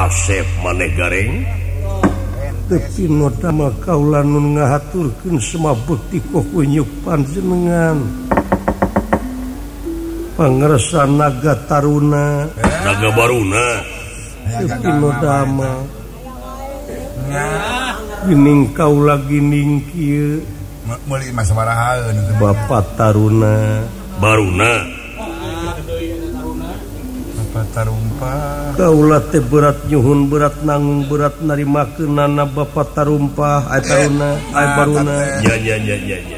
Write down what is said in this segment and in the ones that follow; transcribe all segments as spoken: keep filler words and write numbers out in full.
Asep maneh gareng tapi notama kaula nun ngahaturkeun semua bekti kunyuk panjenengan pangersa naga taruna naga baruna tapi notama gining kaula gining kieu meuli mah sabarahaeun Bapak taruna baruna Bapak tarumpa kaula teh berat nyuhun berat nanggung berat narimakeunana Bapak tarumpah aya taruna aya baruna ya ya ya ya ya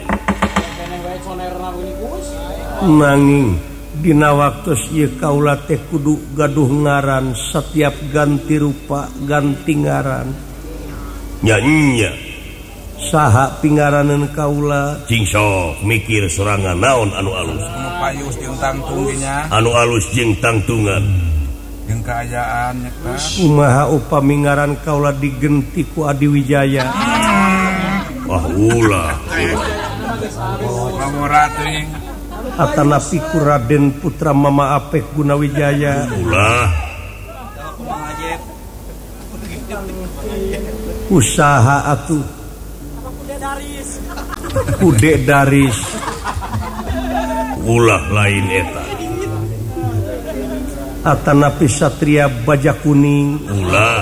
nanging dina waktos ieu kaula teh kudu gaduh ngaran setiap ganti rupa ganti ngaran nya nya saha pingaraneun kaula cing sok mikir sorangan naon anu alus anu payus jeung tangtung nya anu alus jeung tangtungan jeung kaayaan nya kumaha upami ngaran kaula digenti ku Adi Wijaya wah ulah pamora teuing atanapi ku Raden Putra Mama Apek Gunawijaya ulah usaha atuh kude daris ulah lain eta atanapi Satria Baja Kuning ulah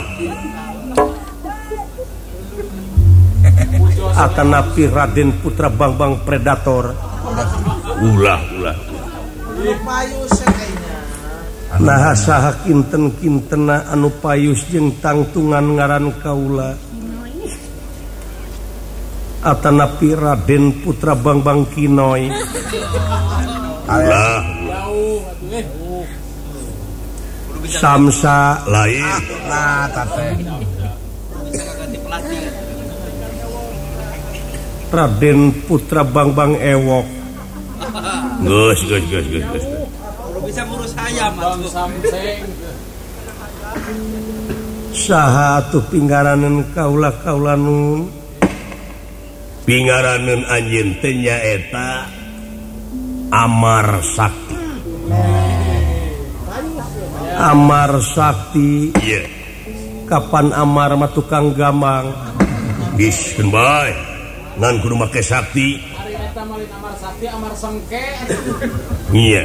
atanapi Raden Putra Bangbang Predator ulah ulah nah saha kinten-kintena anu payus jeung tangtungan ngaran kaula atanapi Raden Putra Bangbang Kinoy ulah Samsa lain nah tate Raden Putra Bangbang Ewok geus geus geus geus geus bisa ngurus ayam saha atuh pingaraneun kaula-kaula nun pingaraneun anjeun teh nyaeta Amar Sakti Amar Sakti iya kapan Amar mah tukang gamang geus bae ngan kudu make sakti hari eta malin Amar Sakti Amar Sengke iya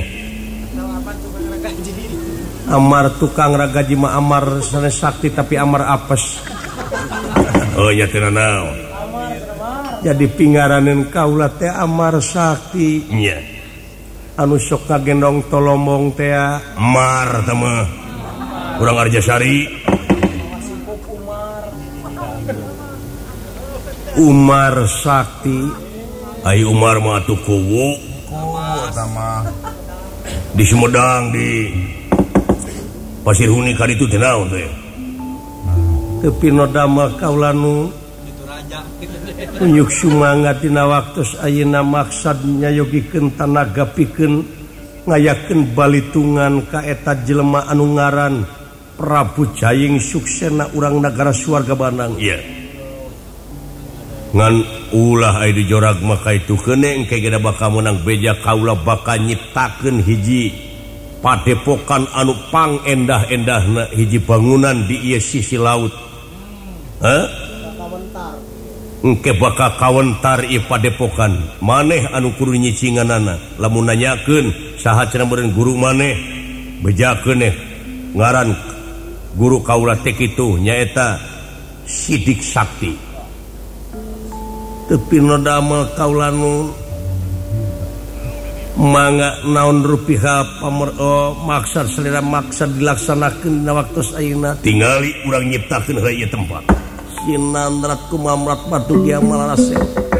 Amar tukang ragaji mah Amar sanes sakti tapi Amar apes oh nya teu naon jadi pingaraneun kaula teh Amar Sakti nya anu sok ngagendong tolombong teh Mar teh mah urang Arjasari Umar Sakti ai Umar mah atuh kuwu eta mah di Sumedang di Pasir Huni ka ditu teh naon teh teu pinodama kaula nu unyuk sumangat dina waktos ayeuna maksad nyayogikeun tanaga pikeun ngayakeun balitungan ka eta jelema anu ngaran Prabu Jaying Suksena urang nagara Suarga Bandang iya ngan ulah aya di jorag mah kaitu keuneng engke geda bakal menang beja kaula bakal nyiptakeun hiji padepokan anu pang endah-endahna hiji bangunan di ieu sisi laut heh engke bakal kawentar ieu padepokan maneh anu kudu nyicinganana lamun nanyakeun saha cenah meureun guru maneh bejakeun eh ngaran guru kaula teh kitu nyaeta Sidik Sakti tapi nodama kaula nu mangga naon rupiah pamer oh, maksad selera maksad dilaksanakeun dina waktos ayeuna tingali urang nyiptakeun heula ieu tempat sinandrat kumamrat batu dia malarase